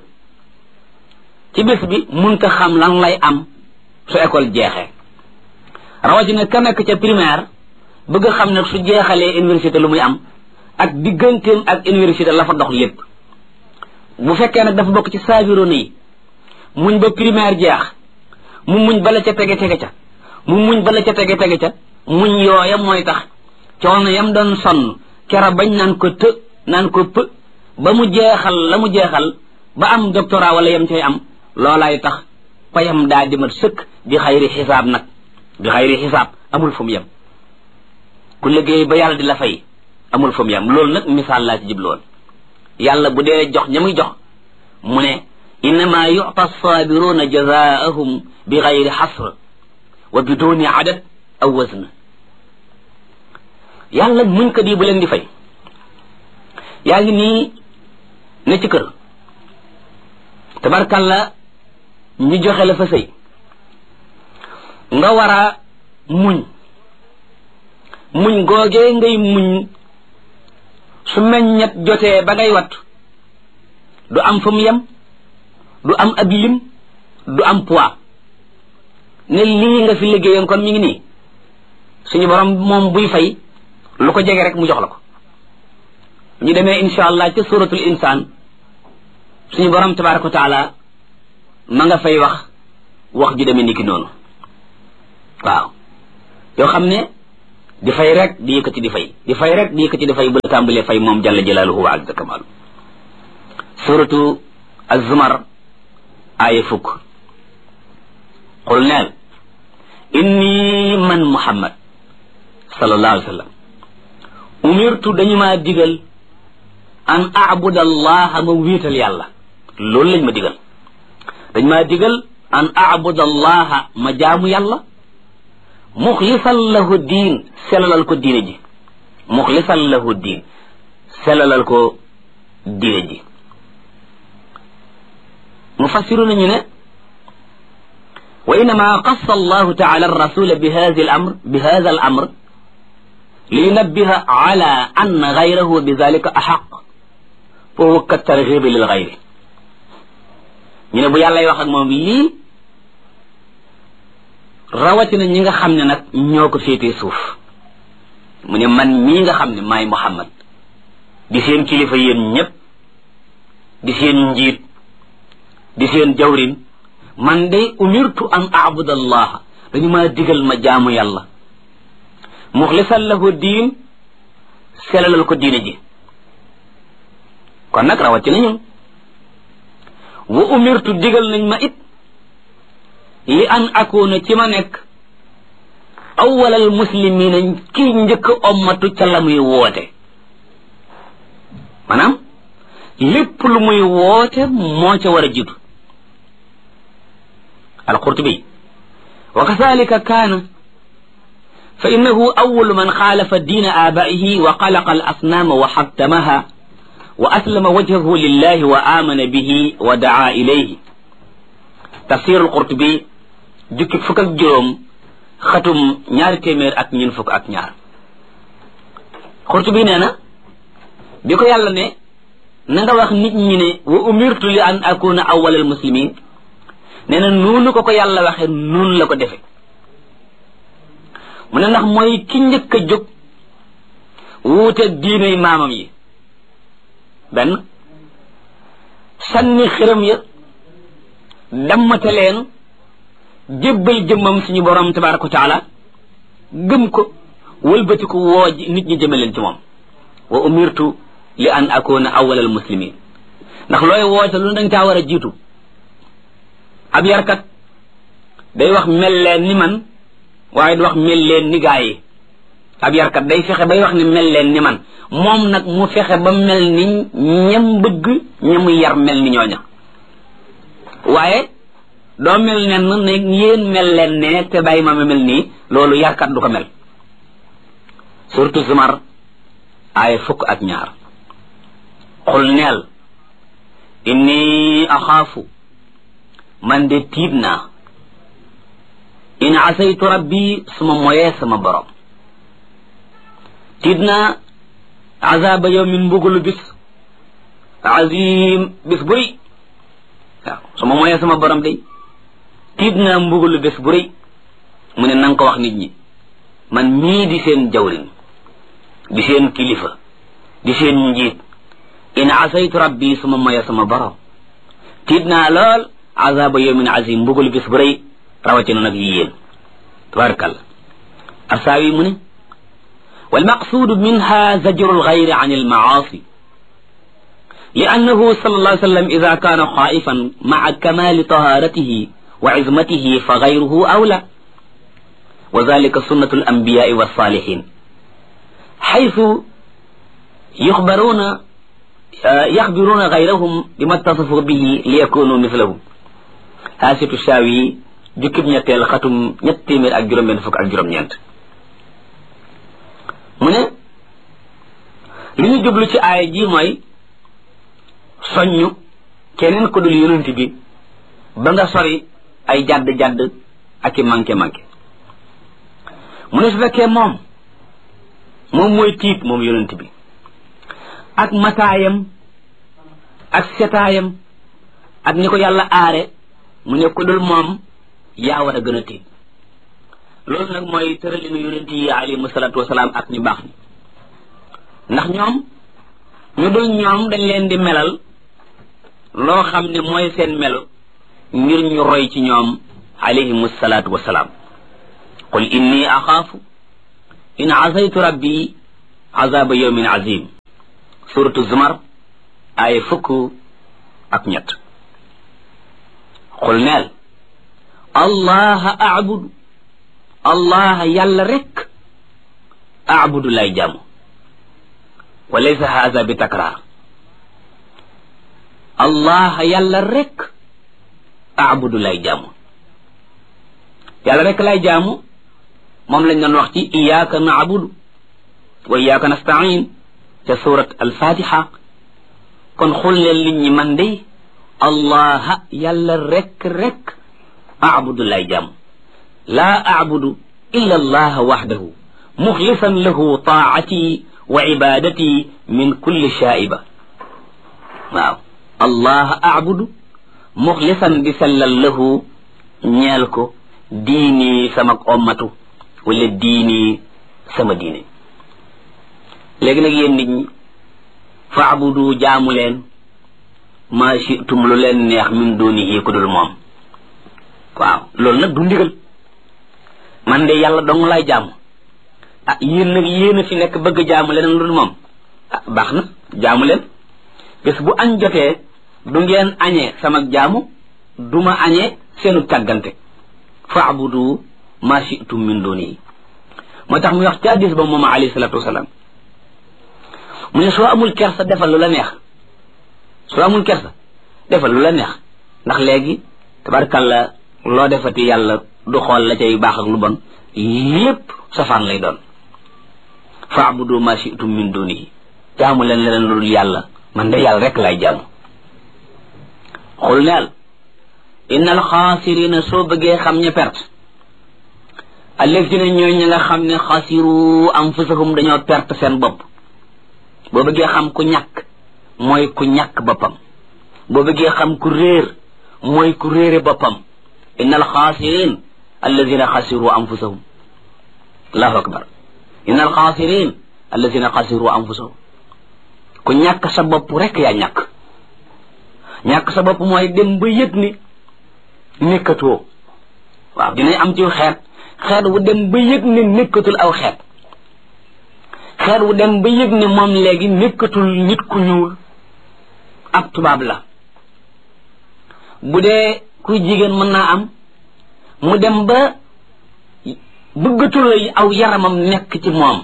ci bés bi munta xam lan lay am su école jeexee rawatina ka nekk ca primaire bëgg a xam ne su jeexalee université lu muy am ak digganteem ak université la fa dox lépp bu fekkee nag dafa bokk ci saabiroon yi muñ ba primaire jeex mu muñ bala ca tege ca mu muñ bala ca tege ca muñ yooya mooy tax coono yam doon sonn kera bañ naan ko p ba mu jeexal la mu jeexal ba am doctorat wala yam cay am loolaay tax payam daa di mat sëkk bi xayri xisaab nag bi xayri xisaab amul fu mu yem ku liggéey ba yàlla di la fay amul fu mu yem loolu nag misaal laa ci jibloon yàlla bu dee jox ña muy jox mu ne innama yu'ta as-sabiruna jazaa'ahum bi ghayri hasr wa biduni adad aw wazn yàlla muñ ko di bu leen di fay yaa ngi nii ne ci kër tabarkalla ñu joxe la fa sëy nga war a muñ googee ngay muñ su meññet jotee ba ngay wat du am fa mu yem du am ab lim du am poids ne lii nga fi liggéeyoon kon mi ngi nii suñu borom moom buy fay lu ko jege rek mu jox la ko ñu demee insha allah ca suratul insaan suñu borom tabaraka wa taala ma nga fay wax ju demee ni ki noonu waaw yoo xam ne di fay rek di yëkkati di fay di fay rek di yëkkati di fay bu la tàmbalee fay moom jalla jalaaluhu wa azza kamaalu suratu az-zumar aaya fukk qul neel inni man muhammad sallallahu alayhi wa sallam umirtu dañu maa digal an a'buda allaha ma wéetal yàlla loolu lañ ma digal dañ maa digal an a'buda allaha ma jaamu yàlla muxlisan lahu diin selalal ko diine ji muxlisan lahu diin selalal ko diine ji mufassiru nañu ne wa innama qassa allahu taala arrasula bi hada al amr liyunabbiha ala anna gayrahu bi dalika axaq fa huwa ka targhibi lil gayri ñu ne bu yàllay wax ak moom lii rawatina ñi nga xam ne nag ñoo ko féetee suuf mu ne man mii nga xam ne maay Muhammad di seen kilifa yéen ñépp di seen njiit di seen jawrin man day umirtu an a'buda allaha dañu maa digal ma jaamu yàlla muxlisan lahu diin selalal ko diine ji kon nag rawatina ñun wa umirtu digal nañ ma it li an akuna ci ma nekk awwalal muslimina kii njëkk ommatu ca la muy woote maanaam lépp lu muy woote moo ca war a jiitu al-Qurtubi wa kadhalika kaana fa innahu awwalu man xaalafa diina aabaihi wa xalaqa al asnaama wa xattamaha wa aslama wajhahu lillahi wa amana bihi wa daa ilayhi tafsir al-Qurtubi jukki fukk ak juróom xatum ñaari téeméer ak ñun fukk ak ñaar Qurtubi nee na bi ko yàlla ne na nga wax nit ñi ne wa umirtu li an akuna awwalal muslimin nee na noonu ko yàlla waxe noonu la ko defe mu ne ndax mooy ki njëkk a jóg wuute diinay maamam yi benn sànni xiram ya dammate leen jébbal jëmmam suñu borom tabaraka wa taala gëm ko wëlbati ko woo nit ñi jëme leen ci moom wa umirtu li an akuna awwalal muslimin ndax looy woote lu danga caa war a jiitu ab yarkat day wax mel leen ni man waaye du wax mel leen ni gaa yi ab yarkat day fexe bay wax ni mel leen ni man moom nag mu fexe ba mel ni ñam bëgg ñamu yar mel ni ñooña waaye doo mel nen ne yéen mel leen ne te bàyyi ma mel nii loolu yarkat du ko mel surtout Zumar ay fukk ak ñaar xul neel inni axaafu man de tiit naa in asaytu rabbi suma moyee sama borom tiit naa azaba yawmin mbugalu bis azim bis bu rëy waaw suma moyee sama borom day tiit naa mbugalu bis bu rëy mu ne nanga ko wax nit ñi man mii di seen jawrin di seen kilifa di seen njiit in asaytu rabbi suma moyee sama borom tiit naa lool azaba yawmin azim mbugalu bis bu rëy rawatina nag yi yéen tabarakallah asaawi mu ne والمقصود منها زجر الغير عن المعاصي لأنه صلى الله عليه وسلم إذا كان خائفا مع كمال طهارته وعظمته فغيره أولى وذلك سنة الأنبياء والصالحين حيث يخبرون غيرهم بما اتصفوا به ليكونوا مثلهم هاسة الشاوي جكب نيتيل ختم نيتيمير ak juróom benn fukk ak juróom ñeent mu ne li ñu jublu ci aaya ji mooy soññu keneen ko dul yonent bi ba nga sori ay jadd-jadd ak i manqué-manqué mu ne su fekkee moom mooy tiit moom yonent bi ak mataayam ak setaayam ak ni ko yàlla aare mu ne ko dul moom yaa war a gën a tiit loolu nag mooy tëralinu yonent yi alayhimu salaatu wasalaam ak ñu baax ni ndax ñoom ñu dul ñoom dañ leen di melal loo xam ne mooy seen melo ngir ñu roy ci ñoom alayhimu salaatu wasalaam qul inni axaafu in asaytu rabbi azaba yawmin azim suratu zumar ay fukk ak ñett xul neel allah a'budu allah yàlla rek a'budu lay jaamu wa laysa hadha bi takrar allah yàlla rek a'budu lay jaamu yàlla rek lay jaamu moom lañ doon wax ci iyyaka na'budu wa iyyaka nasta'in ca surat al-fatiha kon xul leen nit ñi man de allah yàlla rek a'budu lay jaamu laa a'budu illa allah wahdahu mukhlisan lahu ta'ati wa ibadati min kulli sha'iba waaw allah a'budu mukhlisan di sellal lahu ñeel ko diini sama ommatu wala diini sama diine léegi nag yéen nit ñi fa'budu jaamu leen ma shi'tum lu leen neex min dunihi ku dul moom waaw loolu nag du ndigal man de yàlla dong laay jaamu ah yéen nag yéen a fi nekk bëgg jaamu leneen lu dul moom ah baax na jaamu leen bés bu añ jotee du ngeen añee sama jaamu duma añee seenu tàggante fa'budu ma shi'tum min dunihi moo tax muy wax ci hadiis ba moom alayhi salaatu wasalaam mu ne soo amul kersa defal lu la neex soo amul kersa defal lu la neex ndax léegi tabarkalla loo defati yàlla du xool la cay baax ak lu bon lépp safaan lay doon fa'budu ma shi'tum min dunihi jaamu leen leneen lu dul yàlla man de yàlla rek lay jaamu xul neel innal xaasirina soo bëggee xam ña perte allazina ñooy ña nga xam ne xasiru anfusahum dañoo perte seen bopp boo bëggee xam ku ñàkk mooy ku ñàkk boppam boo bëggee xam ku réer mooy ku réere boppam innal xaasirin allazina xasiru anfusahum allahu akbar innal xaasirin allazina xasiru anfusahum ku ñàkk sa bopp rek yaa ñàkk sa bopp mooy dem ba yëg ni nekkatoo waaw dinañ am ci xeet wu dem ba yëg ne nekkatul aw xeet wu dem ba yëg ne moom léegi nekkatul nit ku ñuul ab tubaab la bu dee kuy jigéen mën naa am mu dem ba bëggatul aw yaramam nekk ci moom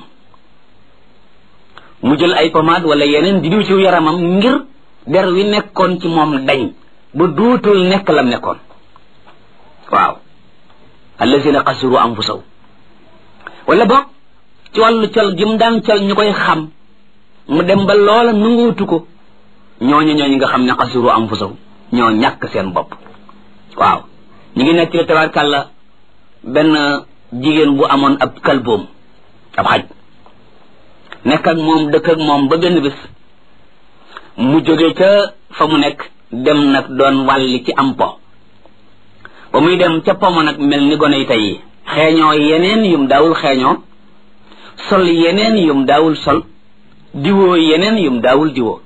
mu jël ay pommade wala yeneen di diw ci yaramam ngir der wi nekkoon ci moom dañ ba dootul nekk lam nekkoon waaw allazina xasiru anfusahum wala boog ci wàllu col gi mu daan col ñu koy xam mu dem ba loola nanguutu ko ñooñu nga xam ne xasiru anfusahum ñoo ñàkk seen bopp waaw ñu ngi nekk ci tabarkàlla benn jigéen bu amoon ab kalboom ab xaj nekk ak moom dëkk ak moom ba benn bis mu jóge ca fa mu nekk dem nag doon wàlli ci am po ba muy dem ca pomo nag mel ni gone yi tey xeeñoo yeneen yum daawul xeeñoo sol yeneen yum daawul sol diwoo yeneen yum daawul diwoo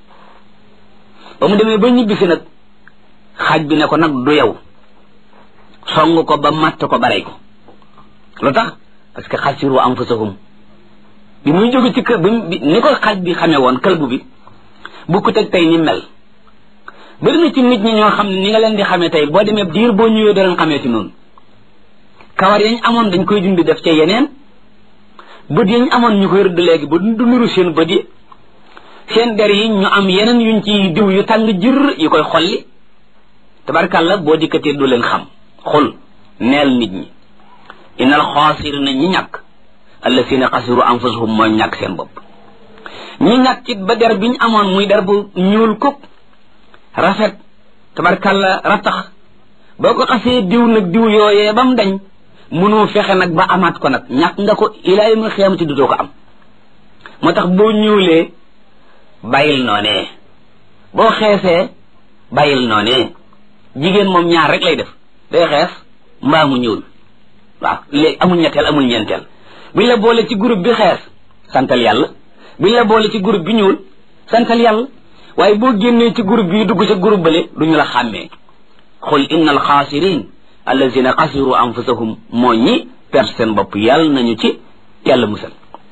ba mu demee ba ñibbisi nag xaj bi ne ko nag du yow song ko ba matt ko barey ko lu tax parce que xasiru anfusahum bi muy jóge ci kër bi ni ko xaj bi xamee woon këlbu bi bu ko teg tey ni mel bari na ci nit ñi ñoo xam ne ni nga leen di xamee tey boo demee diir boo ñëwee doo leen xamee ci noonu kawar yañ amoon dañ koy dindi def ca yeneen bët yañ amoon ñu koy rëdd léegi ba du niru seen bët yi seen der yi ñu am yeneen yuñ ci diw yu tàng jër yu koy xolli tabarkàlla boo dikkatee du leen xam xul neel nit ñi innal xaasirina ñi ñàkk allazina xasiru anfusahum mooy ñàkk seen bopp ñi ñàkk it ba der biñ amoon muy der bu ñuul kuk rafet tabarkàlla ratax boo ko xasee diw nag diw yooyee ba mu dañ mënoo fexe nag ba amaat ko nag ñàkk nga ko ilaa yawmil xiyaamati dutoo ko am moo tax boo ñuulee bàyyil noonee boo xeesee bàyyil noonee jigéen moom ñaar rek lay def day xees mbaa mu ñuul waaw léegi amul ñetteel amul ñeenteel buñ la boole ci groupe bi xees santal yàlla buñ la boole ci groupe bi ñuul santal yàlla waaye boo génnee ci groupe bi dugg ca groupe bale duñu la xàmmee xul innal xaasirin allazina xasiru anfusahum moo ñi perte seen bopp yàlla nañu ci yàlla musal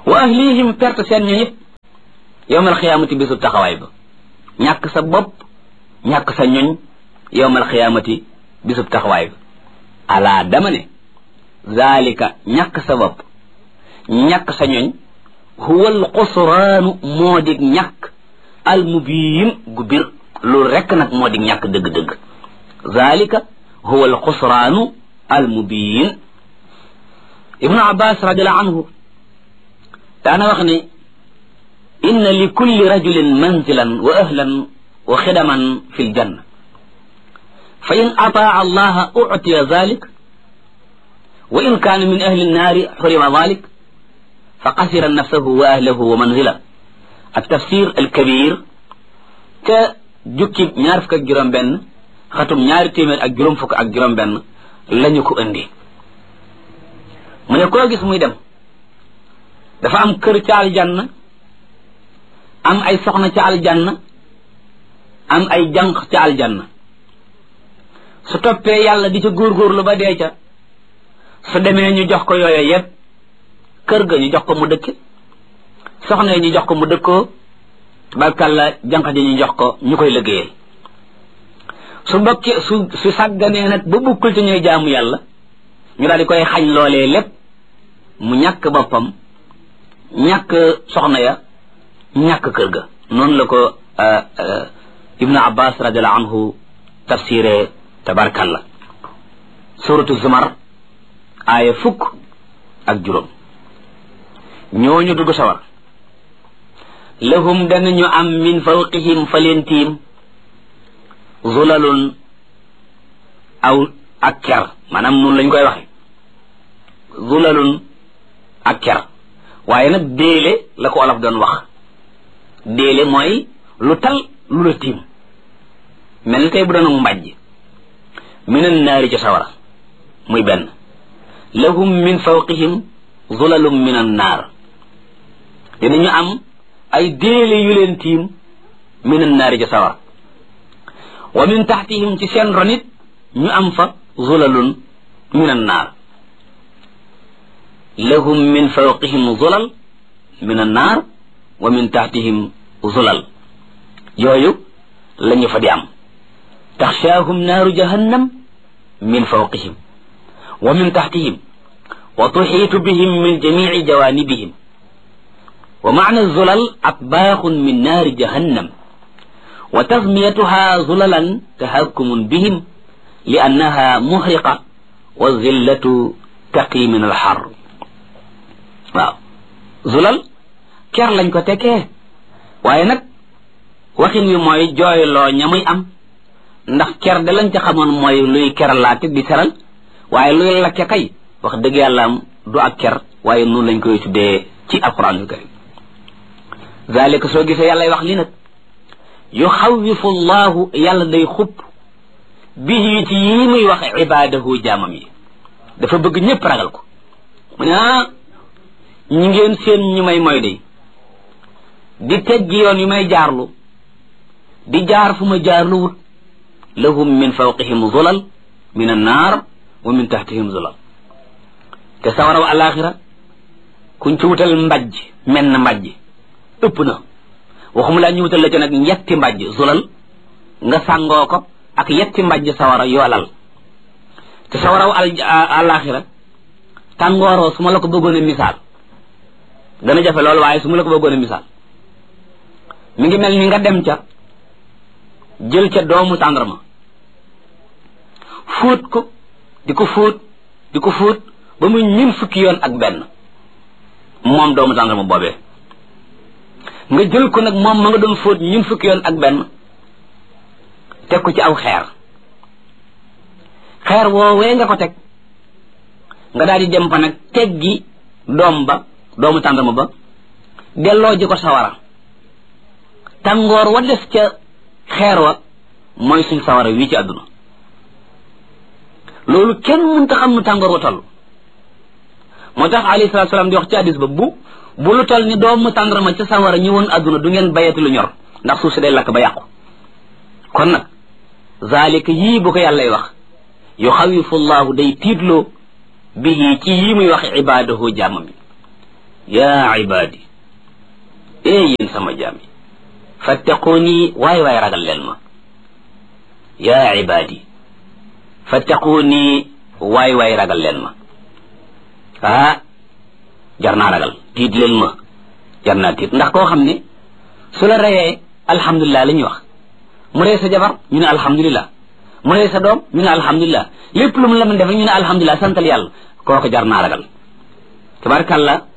wa ahlihim perte seen ñoom it yawmal xiyaamati bisub taxawaay ba ñàkk sa bopp ñàkk sa ñoñ yawmal xiyaamati bisub taxawaay ba ala dama ne zalika ñàkk sa bopp ñàkk sa ñoñ huwa al xusraanu moo dig ñàkk al mubiin gu bir loolu rekk nag moo dig ñàkk dëgg-dëgg zalika huwa al xusraanu al mubiin ibnu abbas radiallahu anhu daana wax ne inna li kulli rajulin manzilan wa ahlan wa xidaman fi ljanna fa in ataa allaha utiya zalik wa in kaana min ahli nnaari xurima zalik fa xasira nafsahu wa ahlahu wa manzila ak tafsir alkabir te jukki ñaar fukk ak juróom benn xatum ñaari téeméer ak juróom fukk ak juróom benn lañu ko indi mu ne koo gis muy dem dafa am kër ca aljanna am ay soxna ca aljanna am ay jànq ca aljanna su toppee yàlla di ca góorgóorlu ba dee ca su demee ñu jox ko yooya yépp kër ga ñu jox ko mu dëkke soxna yi ñu jox ko mu dëkkoo tabarkàlla jànq ji ñu jox ko ñu koy liggéeyal su mbokki su sàgganee nag ba bukkul ci ñuy jaamu yàlla ñu daal di koy xañ loolee lépp mu ñàkk boppam ñàkk soxna ya ñàkk kër ga noonu la ko ibnu abbas radiallahu anhu tafsiré tabarkàlla suratu zumar aaya fukk ak juróom ñooñu dugg sawar lahum danañu am min fawqihim fa leen tiim zulalun aw ak ker maanaam noonu lañ koy waxe zulalun ak ker waaye nag déele la ko olof doon wax déele mooy lu tal lu la tiim mel ni tey bu doon mbàjj minan naari ci sawara muy benn lahum min fawqihim zulalum minan naar dinañu am ay déele yu leen tiim minan naari ci sawara wa min taxtihim ci seen ronit ñu am fa zulalun minan naar lahum min fawqihim zulal minan naar wa min taxtihim zulal yooyu lañu fa di am taxshaahum naaru jahannam min fawqihim wa min taxtihim wa tuxiitu bihim min jamici jawaanibihim wa macna zulal atbaaxun min naari jahannam wa tasmiyatuha zulalan tahakkumun bihim li annaha muhriqa wa zillatu taqi min alxar waaw zulal ker lañ ko tekkee waaye nag waxin wi mooy jooyloo ña muy am ndax ker de lañ ca xamoon mooy luy keralaate di seral waaye luy lakke kay wax dëgg yàlla am du ak ker waaye noonu lañ koy tuddee ci alquran yu karim zalika soo gisee yàllay wax li nag yuxawifu llahu yàlla day xupp bihi ci yii muy wax ibaadahu jaamam yi dafa bëgg ñëpp ragal ko mu ne ñi ngeen seen ñu may moy day di teggi yoon yu may jaarlu di jaar fu ma jaarlu wut lahum min fawqihim zulal min annaar wa min taxtihim zulal te sawaraw alaxira kuñ ci wutal mbajj menn mbajj ëpp na waxuma laa ñu wutal la ci nag yetti mbajj zulal nga sàngoo ko ak yetti mbajj sawara yoolal te sawaraw alaxira tàngooroo su ma la ko bëggoon a misaal dana jafe loolu waaye su ma la ko bëggoon a misaal mi ngi mel ni nga dem ca jël ca doomu tàndarma fóot ko di ko fóot ba muy ñun fukki yoon ak benn moom doomu tàndarma boobee nga jël ko nag moom ma nga doon fóot ñun fukki yoon ak benn teg ko ci aw xeer woowee nga ko teg nga daal di dem fa nag teggi doomu tàndarma ba delloo ji ko sawara tàngoor wa des ca xeer wa mooy suñ sawara wii ci àdduna loolu kenn mënta xam nu tàngoor wa toll moo tax alayhi salaatu salaam di wax ci hadis ba bu lu toll ni doomu tàndarma ca sawara ñëwoon àdduna du ngeen bayati lu ñor ndax suuf si day lakk ba yàqu kon nag zalika yii bu ko yàllay wax yuxawifu llahu day tiitloo bihi ci yii muy wax ibaadahu jaamam yi yaa ibaadi yéen sama jaam yi fattaquuni waay waay ragal leen ma yaa ibaadi fattaquuni waay waay ragal leen ma jar naa ragal tiit leen ma jar naa tiit ndax koo xam ne su la reyee alhamdulilah la ñuy wax mu rey sa jabar ñu ne alhamdulilah mu rey sa doom ñu ne alhamdulilah lépp lu mu la mën def ñu ne alhamdulilah santal yàlla kooku jar naa ragal tabarkàlla